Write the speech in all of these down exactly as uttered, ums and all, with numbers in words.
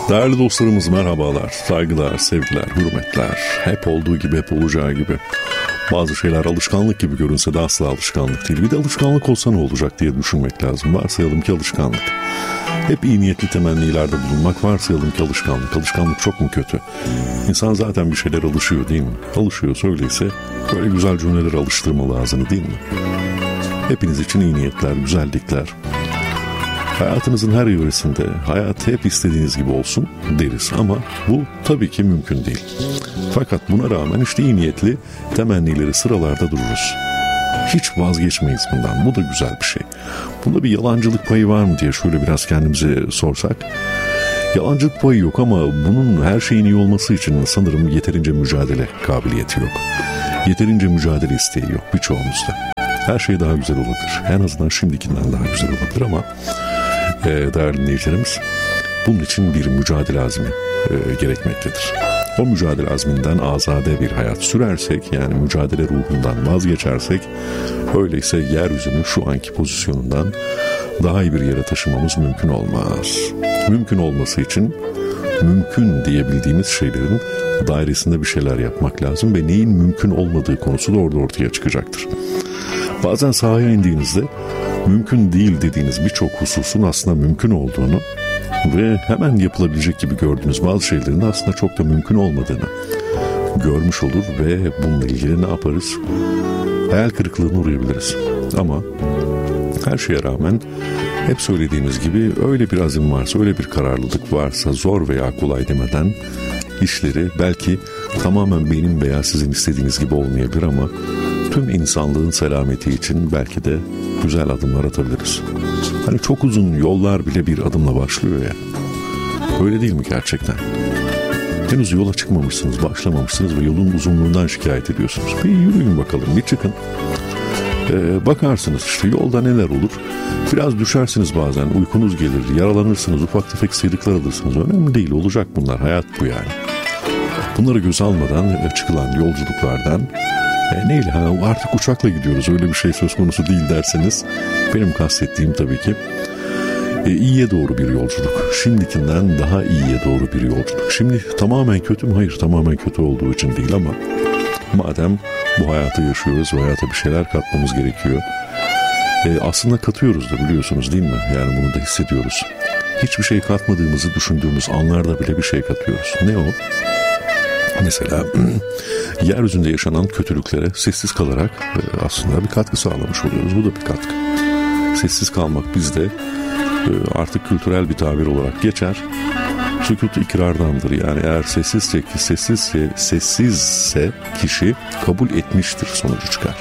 Değerli dostlarımız merhabalar, saygılar, sevgiler, hürmetler. Hep olduğu gibi, hep olacağı gibi. Bazı şeyler alışkanlık gibi görünse de asla alışkanlık değil. Bir de alışkanlık olsa ne olacak diye düşünmek lazım. Varsayalım ki alışkanlık. Hep iyi niyetli temennilerde bulunmak, varsayalım ki alışkanlık. Alışkanlık çok mu kötü? İnsan zaten bir şeyler alışıyor değil mi? Alışıyorsa öyleyse böyle güzel cümleler alıştırmalı ağzını değil mi? Hepiniz için iyi niyetler, güzellikler. Hayatınızın her yöresinde hayat hep istediğiniz gibi olsun deriz ama bu tabii ki mümkün değil. Fakat buna rağmen işte iyi niyetli temennileri sıralarda dururuz. Hiç vazgeçmeyiz bundan. Bu da güzel bir şey. Bunda bir yalancılık payı var mı diye şöyle biraz kendimize sorsak. Yalancılık payı yok ama bunun her şeyin iyi olması için sanırım yeterince mücadele kabiliyeti yok. Yeterince mücadele isteği yok birçoğumuzda. Her şey daha güzel olabilir. En azından şimdikinden daha güzel olabilir ama e, değerli dinleyicilerimiz, bunun için bir mücadele azmi e, gerekmektedir. O mücadele azminden azade bir hayat sürersek, yani mücadele ruhundan vazgeçersek, öyleyse yeryüzünün şu anki pozisyonundan daha iyi bir yere taşımamız mümkün olmaz. Mümkün olması için mümkün diyebildiğimiz şeylerin dairesinde bir şeyler yapmak lazım ve neyin mümkün olmadığı konusu da orada ortaya çıkacaktır. Bazen sahaya indiğinizde mümkün değil dediğiniz birçok hususun aslında mümkün olduğunu ve hemen yapılabilecek gibi gördüğünüz bazı şeylerin aslında çok da mümkün olmadığını görmüş olur ve bununla ilgili ne yaparız? Hayal kırıklığına uğrayabiliriz. Ama her şeye rağmen hep söylediğimiz gibi öyle bir azim varsa, öyle bir kararlılık varsa, zor veya kolay demeden işleri belki tamamen benim veya sizin istediğiniz gibi olmayabilir ama tüm insanlığın selameti için belki de güzel adımlar atabiliriz. Hani çok uzun yollar bile bir adımla başlıyor ya. Öyle değil mi gerçekten? Henüz yola çıkmamışsınız, başlamamışsınız ve yolun uzunluğundan şikayet ediyorsunuz. Bir yürüyün bakalım, bir çıkın. Ee, bakarsınız işte yolda neler olur. Biraz düşersiniz bazen, uykunuz gelir, yaralanırsınız, ufak tefek sıyrıklar alırsınız. Önemli değil, olacak bunlar, hayat bu yani. Bunları göz almadan çıkılan yolculuklardan E neyle ha, artık uçakla gidiyoruz, öyle bir şey söz konusu değil derseniz, benim kastettiğim tabii ki e, iyiye doğru bir yolculuk. Şimdikinden daha iyiye doğru bir yolculuk. Şimdi tamamen kötü mü? Hayır, tamamen kötü olduğu için değil ama madem bu hayatı yaşıyoruz ve hayata bir şeyler katmamız gerekiyor. E, aslında katıyoruz da, biliyorsunuz değil mi? Yani bunu da hissediyoruz. Hiçbir şey katmadığımızı düşündüğümüz anlarda bile bir şey katıyoruz. Ne o? Mesela yeryüzünde yaşanan kötülüklere sessiz kalarak aslında bir katkı sağlamış oluyoruz. Bu da bir katkı. Sessiz kalmak bizde artık kültürel bir tabir olarak geçer. Sükût ikrardandır. Yani eğer sessizse, sessizse, sessizse kişi kabul etmiştir sonucu çıkar.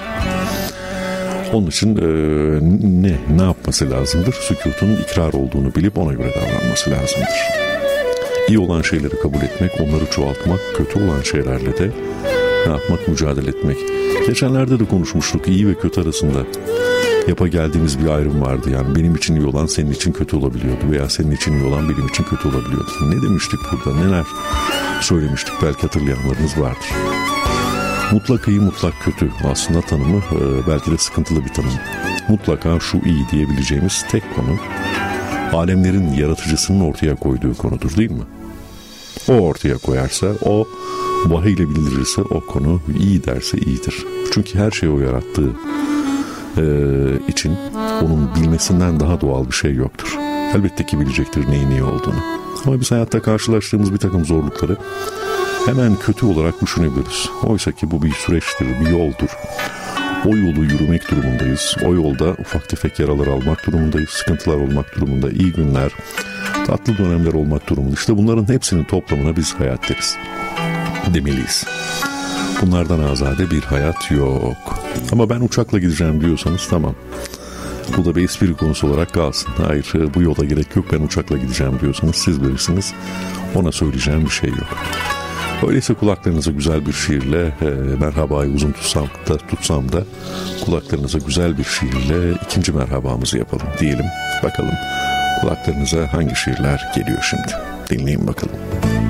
Onun için e, ne ne yapması lazımdır? Sükûtun ikrar olduğunu bilip ona göre davranması lazımdır. İyi olan şeyleri kabul etmek, onları çoğaltmak, kötü olan şeylerle de ne yapmak? Mücadele etmek. Geçenlerde de konuşmuştuk, iyi ve kötü arasında yapa geldiğimiz bir ayrım vardı. Yani benim için iyi olan senin için kötü olabiliyordu veya senin için iyi olan benim için kötü olabiliyordu. Ne demiştik burada, neler söylemiştik, belki hatırlayanlarınız vardır. Mutlak iyi, mutlak kötü aslında tanımı belki de sıkıntılı bir tanım. Mutlaka şu iyi diyebileceğimiz tek konu, alemlerin yaratıcısının ortaya koyduğu konudur değil mi? O ortaya koyarsa, o vahiy ile bildirirse o konu, iyi derse iyidir. Çünkü her şeyi o yarattığı e, için onun bilmesinden daha doğal bir şey yoktur. Elbette ki bilecektir neyin iyi olduğunu. Ama biz hayatta karşılaştığımız bir takım zorlukları hemen kötü olarak düşünebiliriz. Oysa ki bu bir süreçtir, bir yoldur. O yolu yürümek durumundayız. O yolda ufak tefek yaralar almak durumundayız. Sıkıntılar olmak durumunda. İyi günler, tatlı dönemler olmak durumunda. İşte bunların hepsinin toplamına biz hayat deriz. Demeliyiz. Bunlardan azade bir hayat yok. Ama ben uçakla gideceğim diyorsanız tamam. Bu da bir espri konusu olarak kalsın. Hayır, bu yola gerek yok, ben uçakla gideceğim diyorsanız siz bilirsiniz. Ona söyleyeceğim bir şey yok. Öyleyse kulaklarınıza güzel bir şiirle, e, merhabayı uzun tutsam da, tutsam da kulaklarınıza güzel bir şiirle ikinci merhabamızı yapalım diyelim. Bakalım kulaklarınıza hangi şiirler geliyor şimdi. Dinleyin bakalım.